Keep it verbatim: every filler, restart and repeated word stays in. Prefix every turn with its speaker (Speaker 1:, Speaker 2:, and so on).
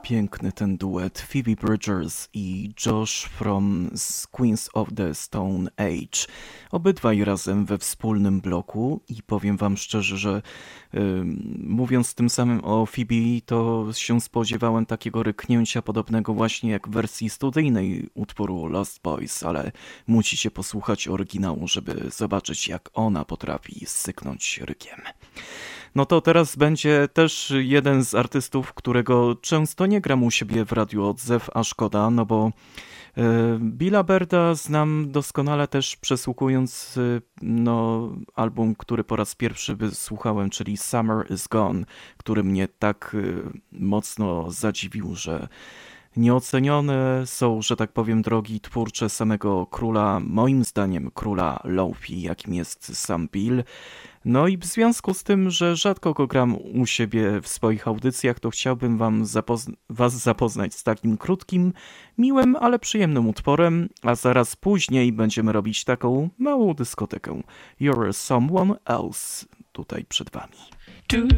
Speaker 1: piękny ten duet Phoebe Bridgers i Josh from Queens of the Stone Age. Obydwaj razem we wspólnym bloku i powiem wam szczerze, że yy, mówiąc tym samym o Phoebe, to się spodziewałem takiego ryknięcia podobnego właśnie jak w wersji studyjnej utworu Lost Boys, ale musicie posłuchać oryginału, żeby zobaczyć jak ona potrafi syknąć rykiem. No to teraz będzie też jeden z artystów, którego często nie gram u siebie w radiu Odzew, a szkoda, no bo y, Billa Bairda znam doskonale też przesłuchując y, no, album, który po raz pierwszy wysłuchałem, czyli Summer is Gone, który mnie tak y, mocno zadziwił, że nieocenione są, że tak powiem, drogi twórcze samego króla, moim zdaniem króla Lo-fi, jakim jest sam Bill. No i w związku z tym, że rzadko go gram u siebie w swoich audycjach, to chciałbym wam zapozna- was zapoznać z takim krótkim, miłym, ale przyjemnym utworem, a zaraz później będziemy robić taką małą dyskotekę. You're someone else tutaj przed wami.